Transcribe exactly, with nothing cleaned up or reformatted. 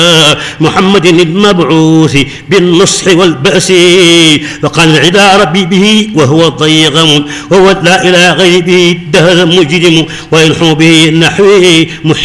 محمد المبعوث بالنصح والبأس، فقال العدا ربي به وهو الضيغم، وهو لا إله غير به الدهر مجرم، وينحو به النحو